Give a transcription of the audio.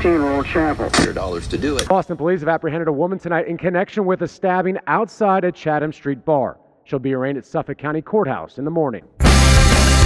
15 Royal Chapel. $100 to do it. Boston police have apprehended a woman tonight in connection with a stabbing outside a Chatham Street bar. She'll be arraigned at Suffolk County Courthouse in the morning.